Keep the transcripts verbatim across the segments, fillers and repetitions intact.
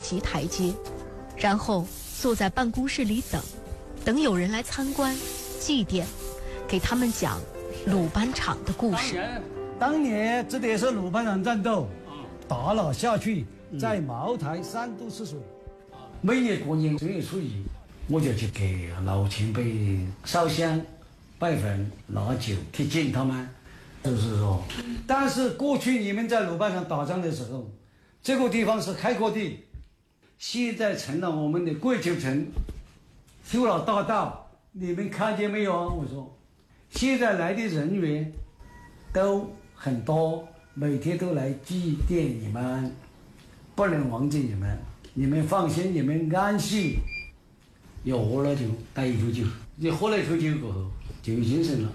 级台阶，然后坐在办公室里等，等有人来参观、祭奠，给他们讲鲁班场的故事。 当年这也是鲁班场战斗，打了下去，在茅台三度赤水。每年过年正月初一，我就去给老前辈烧香、拜坟、拿酒去敬他们。就是说，但是过去你们在鲁班场打仗的时候，这个地方是开阔地，现在成了我们的桂球城，修了大道，你们看见没有啊？我说，现在来的人员都很多，每天都来祭奠你们，不能忘记你们。你们放心，你们安息。要喝了就带一口酒，你喝了一口酒过后就有精神了。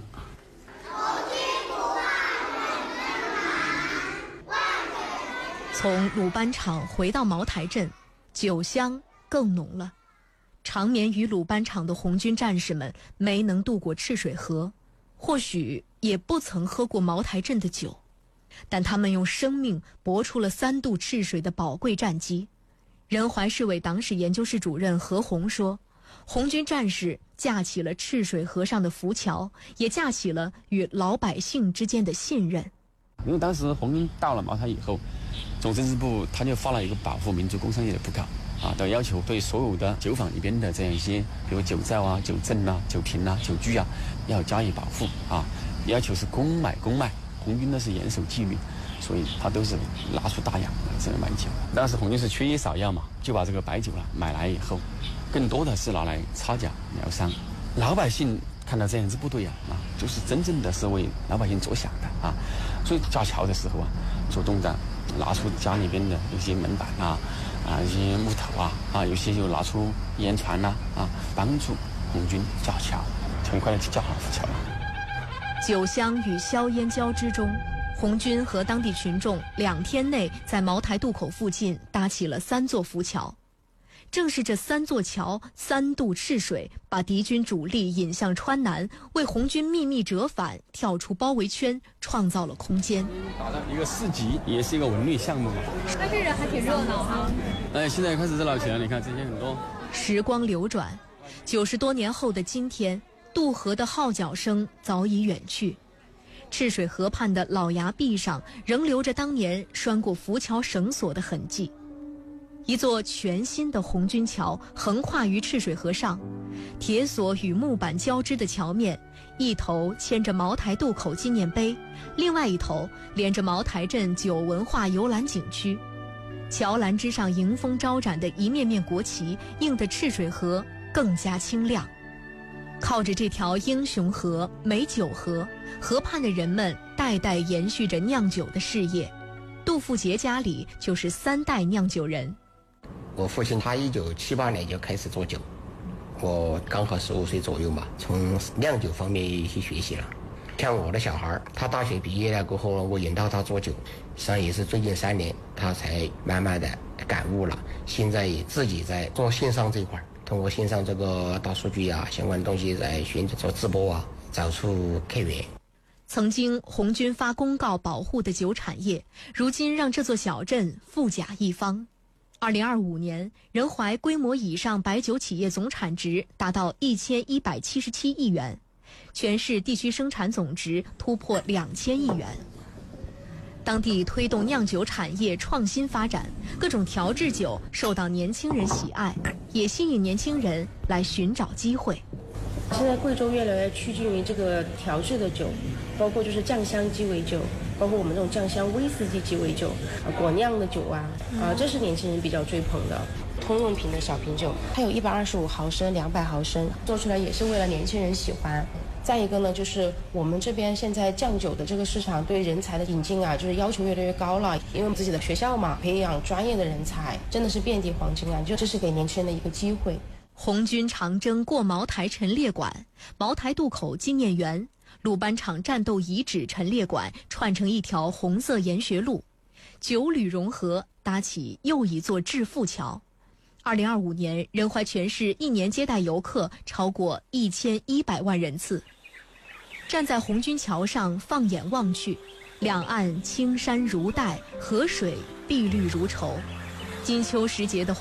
从鲁班场回到茅台镇，酒香更浓了。长眠于鲁班场的红军战士们没能渡过赤水河，或许也不曾喝过茅台镇的酒，但他们用生命搏出了三渡赤水的宝贵战机。仁怀市委党史研究室主任何红说，红军战士架起了赤水河上的浮桥，也架起了与老百姓之间的信任。 因为当时红军到了茅台以后，总政治部他就发了一个保护民族工商业的布告啊，都要求对所有的酒坊里边的这样一些，比如酒造啊、酒镇啊、酒瓶啊、酒具啊，要加以保护啊，要求是公买公卖，红军呢是严守纪律。所以他都是拿出大洋来这样买酒。当时红军是缺少药嘛，就把这个白酒了买来以后，更多的是拿来擦脚疗伤。老百姓看到这样子不对啊，啊，就是真正的是为老百姓着想的啊。所以架桥的时候啊，主动的拿出家里边的有些门板啊，啊，一些木头啊，啊，有些就拿出烟船呐，啊，帮助红军架桥，很快的就架好浮桥了。 酒香与硝烟交织中，红军和当地群众两天内在茅台渡口附近搭起了三座浮桥。正是这三座桥三渡赤水，把敌军主力引向川南，为红军秘密折返、跳出包围圈创造了空间。 打了一个市集，也是一个文旅项目嘛。 那这人还挺热闹哈。 哎，现在开始热闹起来，你看这些很多。 时光流转，九十多年后的今天，渡河的号角声早已远去。赤水河畔的老崖壁上仍留着当年拴过浮桥绳索的痕迹。一座全新的红军桥横跨于赤水河上，铁索与木板交织的桥面，一头牵着茅台渡口纪念碑，另外一头连着茅台镇酒文化游览景区。桥栏之上迎风招展的一面面国旗，映得赤水河更加清亮。靠着这条英雄河、美酒河，河畔的人们代代延续着酿酒的事业。杜富杰家里就是三代酿酒人。 我父亲他一九七八年就开始做酒，我刚好十五岁左右嘛，从酿酒方面去学习了。像我的小孩，他大学毕业了过后，我引导他做酒，实际上也是最近三年他才慢慢的感悟了，现在也自己在做线上这一块，通过线上这个大数据啊相关的东西在寻找做直播啊，找出客源。 曾经红军发公告保护的酒产业，如今让这座小镇富甲一方。二零二五年，仁怀规模以上白酒企业总产值达到一千一百七十七亿元，全市地区生产总值突破两千亿元。当地推动酿酒产业创新发展，各种调制酒受到年轻人喜爱，也吸引年轻人来寻找机会。 现在贵州越来越趋近于这个调制的酒，包括就是酱香鸡尾酒，包括我们这种酱香威士忌鸡尾酒，啊果酿的酒啊，啊这是年轻人比较追捧的。通用瓶的小瓶酒，它有一百二十五毫升、两百毫升，做出来也是为了年轻人喜欢。再一个呢，就是我们这边现在酱酒的这个市场对人才的引进啊，就是要求越来越高了。因为我们自己的学校嘛，培养专业的人才真的是遍地黄金啊，就这是给年轻人的一个机会。 红军长征过茅台陈列馆、茅台渡口纪念园、鲁班场战斗遗址陈列馆串成一条红色研学路，九旅融合，搭起又一座致富桥。二零二五年，仁怀全市一年接待游客超过一千一百万人次。站在红军桥上，放眼望去，两岸青山如黛，河水碧绿如绸。金秋时节的